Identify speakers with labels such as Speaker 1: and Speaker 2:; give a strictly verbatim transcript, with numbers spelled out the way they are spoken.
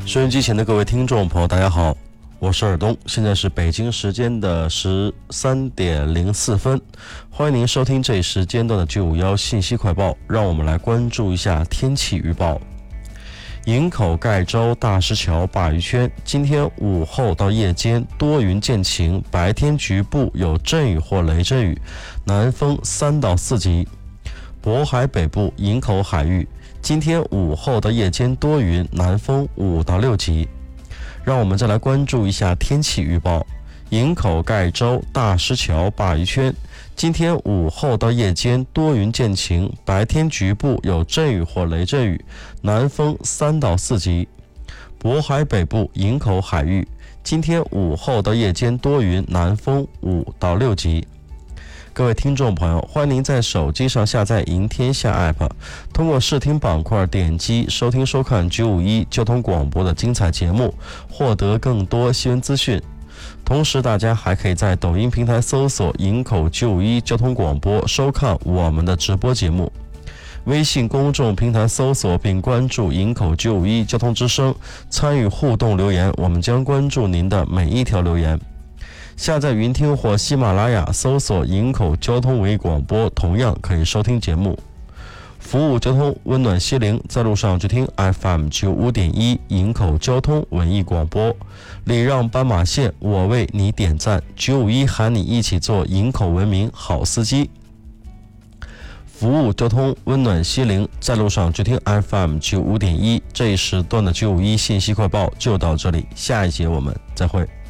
Speaker 1: 收音机前的各位听众朋友大家好，我是尔东，现在是北京时间的十三点零四分，欢迎您收听这一时间段的九五一信息快报。让我们来关注一下天气预报。营口盖州大石桥鲅鱼圈今天午后到夜间多云见晴，白天局部有阵雨或雷阵雨，南风三到四级。渤海北部营口海域今天午后到夜间多云，南风五到六级。让我们再来关注一下天气预报。营口盖州大石桥鲅鱼圈今天午后到夜间多云见晴，白天局部有阵雨或雷阵雨，南风三到四级。渤海北部营口海域今天午后到夜间多云，南风五到六级。各位听众朋友，欢迎您在手机上下载赢天下 App， 通过视听板块点击收听收看九五一交通广播的精彩节目，获得更多新闻资讯。同时大家还可以在抖音平台搜索营口九五一交通广播，收看我们的直播节目。微信公众平台搜索并关注营口九五一交通之声，参与互动留言，我们将关注您的每一条留言。下载云听或喜马拉雅搜索营口交通文艺广播，同样可以收听节目。服务交通，温暖心灵，在路上就听 F M 九五点一营口交通文艺广播。礼让斑马线，我为你点赞。九五一喊你一起做营口文明好司机。服务交通，温暖心灵，在路上就听 F M 九五点一。这一时段的九五一信息快报就到这里，下一节我们再会。